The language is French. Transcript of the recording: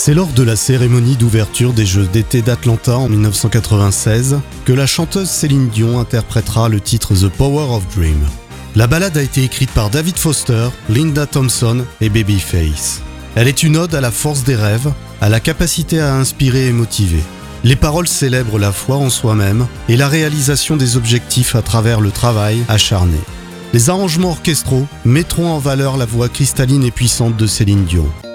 C'est lors de la cérémonie d'ouverture des Jeux d'été d'Atlanta en 1996 que la chanteuse Céline Dion interprétera le titre The Power of Dream. La ballade a été écrite par David Foster, Linda Thompson et Babyface. Elle est une ode à la force des rêves, à la capacité à inspirer et motiver. Les paroles célèbrent la foi en soi-même et la réalisation des objectifs à travers le travail acharné. Les arrangements orchestraux mettront en valeur la voix cristalline et puissante de Céline Dion.